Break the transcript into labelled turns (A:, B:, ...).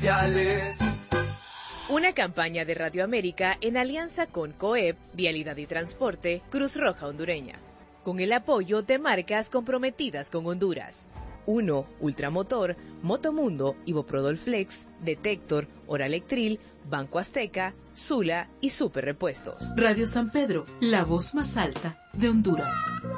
A: viales.
B: Una campaña de Radio América en alianza con COEP, Vialidad y Transporte, Cruz Roja Hondureña, con el apoyo de marcas comprometidas con Honduras. 1. Ultramotor, Motomundo, Iboprodol Flex, Detector, Oralectril, Banco Azteca, Sula y Super Repuestos.
C: Radio San Pedro, la voz más alta de Honduras.